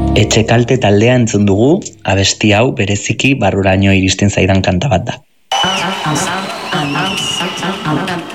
Etxekalte taldea entzun dugu, abesti hau bereziki barruraino iristen zaidan kanta bat da.